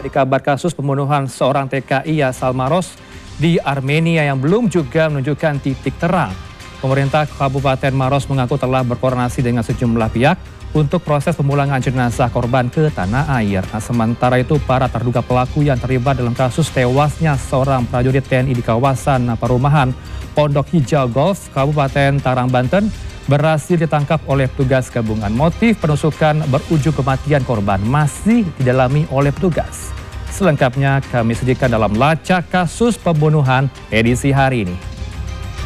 Dari kabar kasus pembunuhan seorang TKI asal Maros di Armenia yang belum juga menunjukkan titik terang. Pemerintah Kabupaten Maros mengaku telah berkoordinasi dengan sejumlah pihak untuk proses pemulangan jenazah korban ke tanah air. Nah, sementara itu, para terduga pelaku yang terlibat dalam kasus tewasnya seorang prajurit TNI di kawasan perumahan Pondok Hijau Golf, Kabupaten Tangerang, Banten, berhasil ditangkap oleh petugas gabungan. Motif penusukan berujung kematian korban masih didalami oleh petugas. Selengkapnya kami sajikan dalam Lacak Kasus Pembunuhan edisi hari ini.